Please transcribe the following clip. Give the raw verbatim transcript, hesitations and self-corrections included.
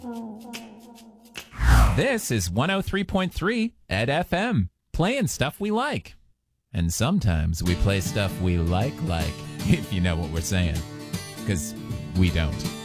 This is one oh three point three Ed F M, playing stuff we like. And sometimes we play stuff we like like, if you know what we're saying. Because we don't.